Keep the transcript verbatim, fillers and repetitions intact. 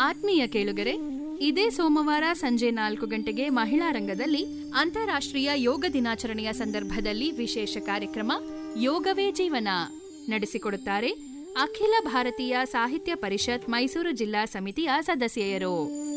ಆತ್ಮೀಯ ಕೇಳುಗರೆ, ಇದೇ ಸೋಮವಾರ ಸಂಜೆ ನಾಲ್ಕು ಗಂಟೆಗೆ ಮಹಿಳಾ ರಂಗದಲ್ಲಿ ಅಂತಾರಾಷ್ಟ್ರೀಯ ಯೋಗ ದಿನಾಚರಣೆಯ ಸಂದರ್ಭದಲ್ಲಿ ವಿಶೇಷ ಕಾರ್ಯಕ್ರಮ ಯೋಗವೇ ಜೀವನ ನಡೆಸಿಕೊಡುತ್ತಾರೆ ಅಖಿಲ ಭಾರತೀಯ ಸಾಹಿತ್ಯ ಪರಿಷತ್ ಮೈಸೂರು ಜಿಲ್ಲಾ ಸಮಿತಿಯ ಸದಸ್ಯೆಯರು.